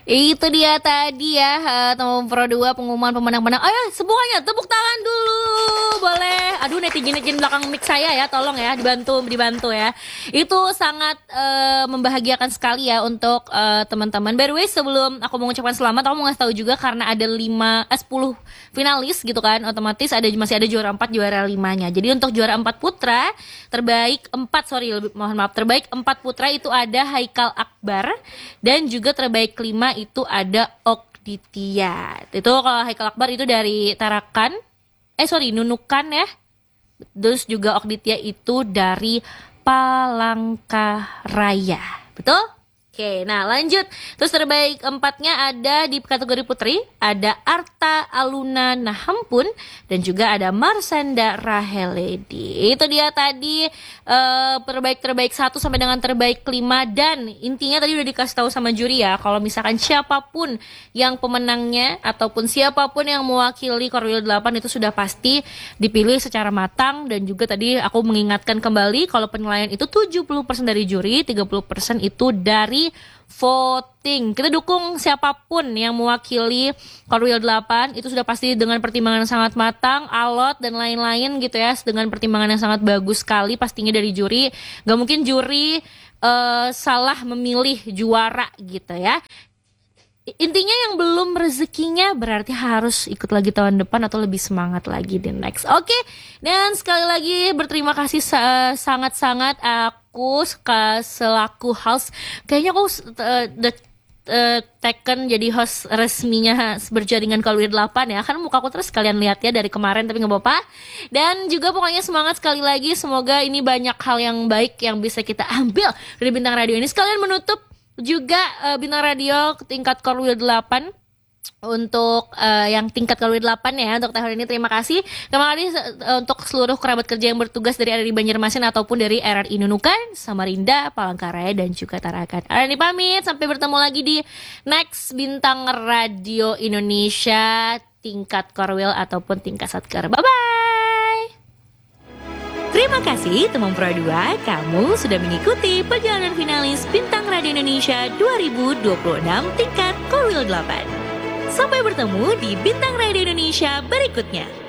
Itu dia tadi ya, teman Pro 2 pengumuman pemenang-pemenang. Ayo semuanya tepuk tangan dulu. Boleh. Aduh, netizen-netizen belakang mic saya ya, tolong ya dibantu ya. Itu sangat membahagiakan sekali ya untuk teman-teman. By the way, sebelum aku mengucapkan selamat, aku mau ngasih tahu juga karena ada 10 finalis gitu kan, otomatis masih ada juara 4, juara 5-nya. Jadi untuk juara 4 putra, terbaik 4 putra itu ada Haikal Akbar, dan juga terbaik 5 itu ada Okditya. Itu kalau Haikal Akbar itu dari Nunukan ya. Terus juga Okditya itu dari Palangkaraya. Betul? Oke, nah lanjut. Terus terbaik 4-nya ada di kategori putri, ada Arta Aluna Nahampun dan juga ada Marsanda Raheledi. Itu dia tadi terbaik 1 sampai dengan terbaik 5, dan intinya tadi udah dikasih tahu sama juri ya, kalau misalkan siapapun yang pemenangnya ataupun siapapun yang mewakili Korwil 8 itu sudah pasti dipilih secara matang, dan juga tadi aku mengingatkan kembali kalau penilaian itu 70% dari juri, 30% itu dari voting. Kita dukung siapapun yang mewakili Korwil 8 itu sudah pasti dengan pertimbangan yang sangat matang, alot dan lain-lain gitu ya, dengan pertimbangan yang sangat bagus sekali pastinya dari juri. Gak mungkin juri salah memilih juara gitu ya. Intinya yang belum rezekinya berarti harus ikut lagi tahun depan atau lebih semangat lagi di next. Oke, dan sekali lagi berterima kasih sangat-sangat aku selaku host. Kayaknya aku taken jadi host resminya berjaringan Korwil 8 ya. Kan muka aku terus kalian lihat ya dari kemarin, tapi gak apa-apa. Dan juga pokoknya semangat sekali lagi. Semoga ini banyak hal yang baik yang bisa kita ambil dari Bintang Radio ini. Sekalian menutup juga Bintang Radio tingkat Korwil 8 untuk yang tingkat Korwil 8 ya untuk tahun ini. Terima kasih untuk seluruh kerabat kerja yang bertugas dari RRI Banjarmasin ataupun dari RRI Nunukan, Samarinda, Palangkaraya dan juga Tarakan. Arani pamit, sampai bertemu lagi di next Bintang Radio Indonesia tingkat Korwil ataupun tingkat Satker. Bye bye. Terima kasih teman Pro 2, kamu sudah mengikuti perjalanan finalis Bintang Radio Indonesia 2026 tingkat Korwil 8. Sampai bertemu di Bintang Radio Indonesia berikutnya.